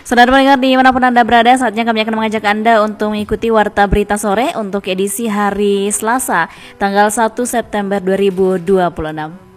Saudara pendengar dimanapun Anda berada, saatnya kami akan mengajak Anda untuk mengikuti Warta Berita Sore untuk edisi hari Selasa, tanggal 1 September 2026.